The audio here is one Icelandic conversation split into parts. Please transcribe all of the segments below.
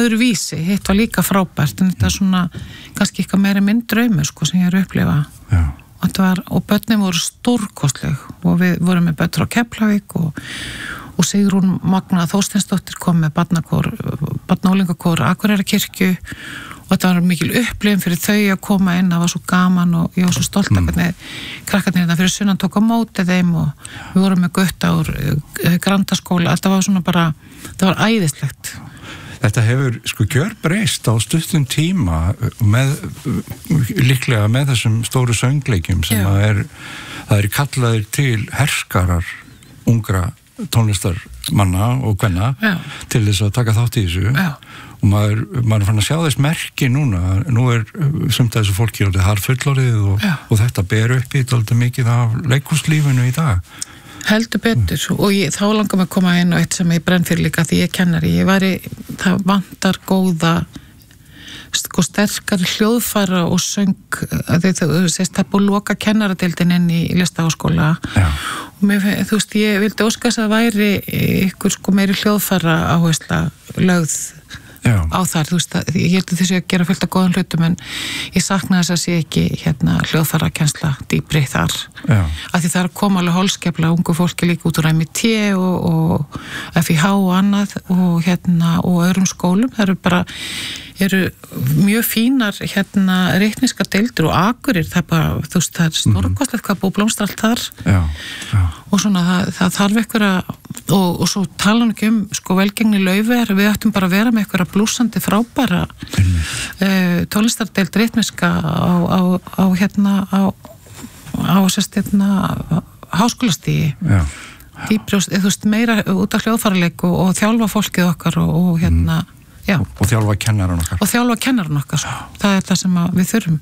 öðruvísi, hitt var líka frábært en þetta svona, kannski eitthvað meira minn draumur sko sem ég að upplifa og börnin voru stórkostleg og við vorum með börn frá Keflavík og Sigrún Magna Þorsteinsdóttir kom með barnaólingakór Akureyrakirkju og þetta var mikil upplifun fyrir þau að koma inn, það var svo gaman og ég var svo stolt að hvernig krakkarnir þetta fyrir sunnan tók á móti þeim og við vorum með Gutta úr Grandaskóla, þetta var svona bara, þetta var æðislegt. Þetta hefur sko gjörbreyst á stuttum tíma líklega með þessum stóru söngleikjum sem það er kallaðir til herskarar ungra tónlistarmanna og kvenna til þess að taka þátt í þessu og maður er fann að sjá þess merki núna, nú sumt að þessu fólki orðið harfullorðið og þetta ber upp í dálítið mikið af leikhúslífinu í dag. Heldur betur og þá langar mig að koma inn á eitt sem ég brenn fyrir líka því ég kennari, það vantar góða sko sterkari hljóðfæra og söng þú sést það búið loka kennaradeildin inn í listaháskóla og mér, þú veist ég vildi óska þess að væri ykkur sko meiri hljóðfæra áhersla lögð á þar, þú veist að ég held þessi að gera fullt af góðan hlutum en ég sakna þess að sé ekki hljóðfærakensla dýpri þar af því það að koma alveg holskefla ungu fólki líka út úr MIT og FIH og annað og og öðrum skólum, það eru mjög fínar reikniskar deildur og Akureyri, það bara, þú veist, það er stórkostlegt hvað búið blómstra allt þar og svona það þarf einhverja og svo tala hann ekki sko velgengni Laufeyjar, við ættum bara að vera með einhverja blúsandi frábæra tónlistardeild reikniska á háskólastígi dýbrjóst, þú veist, meira út af hljóðfæraleik og þjálfa fólkið okkar og og þjálfa kennaran okkar það er það sem við þurfum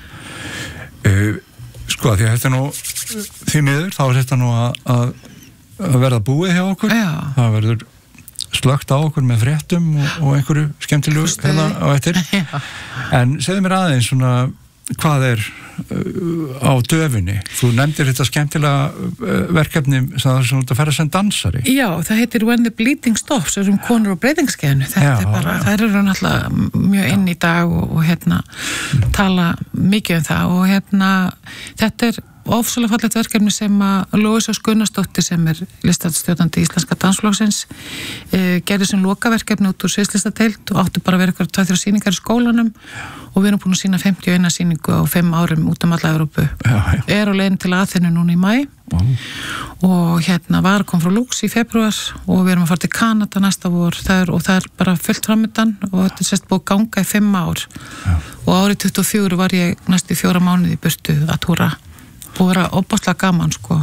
sko því að þetta nú því miður, þá er þetta nú að verða búið hjá okkur það verður slögt á okkur með fréttum og einhverju skemmtilegu á eftir en segðu mér aðeins svona hvað er á döfinni? Þú nefndir þetta skemmtilega verkefni sem þú ert að fara sem dansari. Já, það heitir When the Bleeding Stops, það eru konur á breytingskeiðinu. Þetta er bara, þær eru náttúrulega mjög inn í dag og tala mikið það og þetta er ofsalega fallegt verkefni sem að Lóisa Gunnarsdóttir sem er listastjórnandi Íslenska dansflokksins gerði sem lokaverkefni út úr sviðslistadeild og áttu bara að vera eitthvað 2-3 sýningar í skólanum og við erum búin að sýna 51 sýningu á 5 árum út alla Evrópu. Er á leiðin til Aþenu núna í maí og var kom frá Lux í febrúar og við erum að fara til Kanada næsta vor og það er bara fullt framöndan og þetta er sérst búið að ganga í 5 ár og árið 24 var ég næstu 4 mánuði í burtu að túra og vera óbáslega gaman sko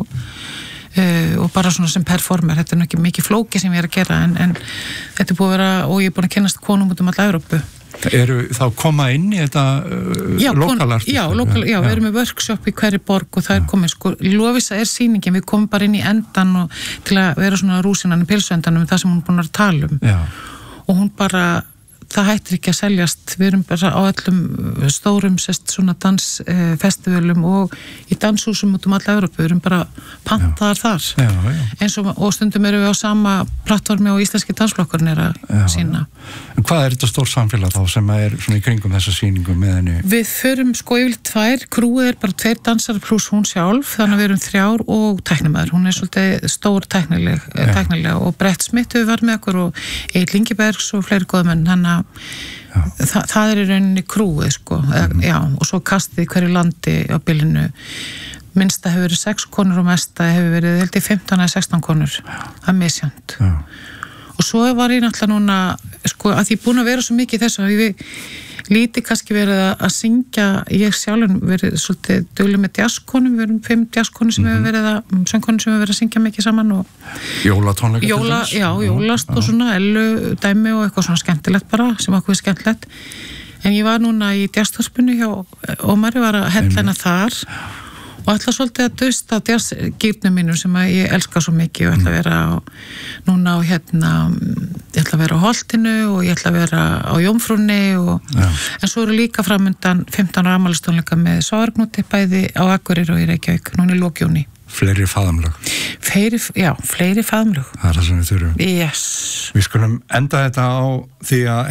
og bara svona sem performer, þetta er nú ekki mikið flóki sem ég er að gera en þetta er búið að vera og ég er búin að kynnast konum út alla Evrópu. Eru þá koma inn í þetta lokalartist? Já, við erum með workshop í hverri borg og það er komið sko, Lóvisa er sýningin, við komum bara inn í endan og til að vera svona rúsinan í pilsuendanum það sem hún er búin að tala og hún bara það hættir ekki að seljast, við erum bara á öllum stórum svona dansfestivalum og í danshúsum út alla Evrópu, við erum bara pantaðar þar eins og stundum erum við á sama plattformi og Íslenski dansflokkurinn er að sína. En hvað er þetta stór samfélag þá sem er svona í kringum þessa sýningu með henni? Við förum sko yfirleitt 2, krúið er bara 2 dansar pluss hún sjálf, þannig að við erum 3 og tæknimaður, hún er svolítið stór tæknilega og Brett Smith hefur verið með okkur og Egill Ingibergs og fleiri góðmenn, þannig að það er í rauninni krúið sko, og svo kastið í hverju landi á bilinu minnsta hefur verið 6 konur og mesta hefur verið held í 15 eða 16 konur það er misjönd og svo var ég náttúrulega núna sko að því búin að vera svo mikið þessu að við lítið kannski verið að syngja ég sjálf verið svolítið dugleg með jazzkonum, við erum 5 jazzkonur sem hefur verið söngkonur sem hefur verið að syngja mikið saman og jólatónleika jólast og svona ellu dæmi og eitthvað svona skemmtilegt bara sem okkur er skemmtilegt en ég var núna í jazzþorpinu hjá Ómari var að hella þar og ætla svolítið að dusta á jazzgýrnum mínum sem að ég elska svo mikið og ætla að vera núna á ég ætla að vera á Holtinu og ég ætla að vera á Jómfrúnni en svo eru líka framöndan 15 ára afmælistónleika með Sorgnúti bæði á Akureyri og í Reykjavík núna í lok júní. Fleiri faðmlög. Fleiri faðmlög. Það er það sem við þurfum. Yes. Við skulum enda þetta á því að